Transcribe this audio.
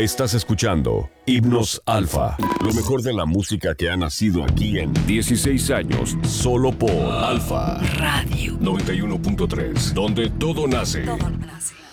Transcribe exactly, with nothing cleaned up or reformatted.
Estás escuchando Himnos Alfa, lo mejor de la música que ha nacido aquí en dieciséis años, solo por Alfa Radio noventa y uno punto tres, donde todo nace. Todo nace.